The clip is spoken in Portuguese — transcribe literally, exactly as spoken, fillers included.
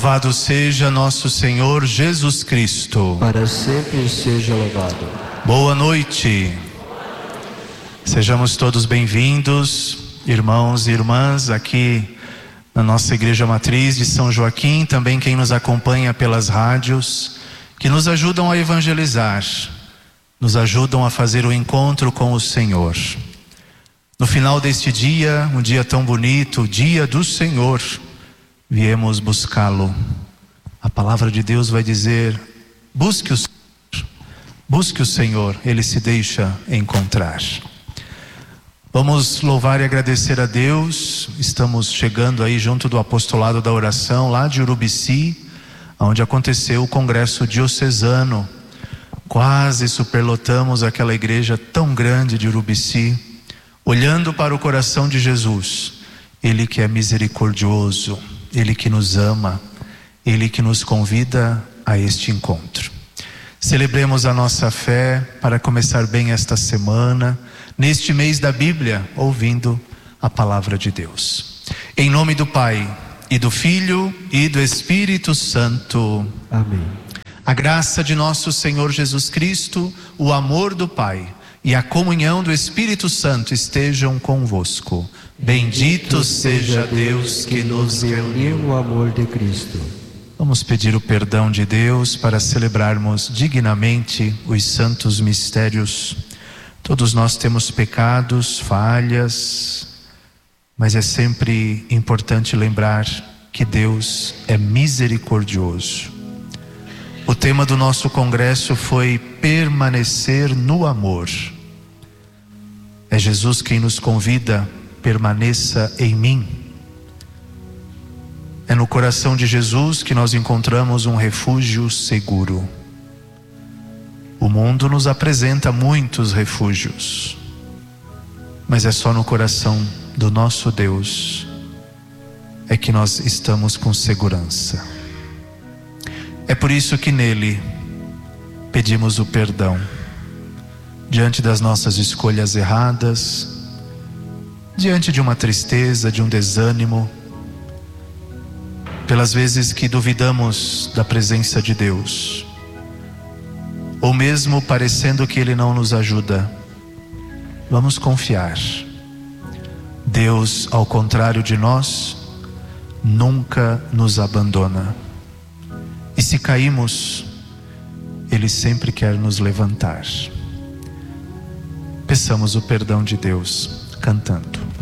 Louvado seja nosso Senhor Jesus Cristo. Para sempre seja louvado. Boa noite. Sejamos todos bem-vindos, irmãos e irmãs, aqui na nossa Igreja Matriz de São Joaquim, também quem nos acompanha pelas rádios, que nos ajudam a evangelizar, nos ajudam a fazer o encontro com o Senhor. No final deste dia, um dia tão bonito, o dia do Senhor, viemos buscá-lo. A palavra de Deus vai dizer: busque o Senhor, busque o Senhor, Ele se deixa encontrar. Vamos louvar e agradecer a Deus. Estamos chegando aí junto do apostolado da oração lá de Urubici, onde aconteceu o congresso diocesano. Quase superlotamos aquela igreja tão grande de Urubici, olhando para o coração de Jesus, Ele que é misericordioso, Ele que nos ama, Ele que nos convida a este encontro. Celebremos a nossa fé para começar bem esta semana, neste mês da Bíblia, ouvindo a palavra de Deus. Em nome do Pai, e do Filho, e do Espírito Santo. Amém. A graça de nosso Senhor Jesus Cristo, o amor do Pai e a comunhão do Espírito Santo estejam convosco. Bendito seja Deus que nos reuniu no amor de Cristo. Vamos pedir o perdão de Deus para celebrarmos dignamente os santos mistérios. Todos nós temos pecados, falhas, mas é sempre importante lembrar que Deus é misericordioso. O tema do nosso congresso foi permanecer no amor. É Jesus quem nos convida: permaneça em mim. É no coração de Jesus que nós encontramos um refúgio seguro. O mundo nos apresenta muitos refúgios, mas é só no coração do nosso Deus é que nós estamos com segurança. É por isso que nele pedimos o perdão diante das nossas escolhas erradas, diante de uma tristeza, de um desânimo, pelas vezes que duvidamos da presença de Deus, ou mesmo parecendo que Ele não nos ajuda. Vamos confiar. Deus, ao contrário de nós, nunca nos abandona. E se caímos, Ele sempre quer nos levantar. Peçamos o perdão de Deus cantando.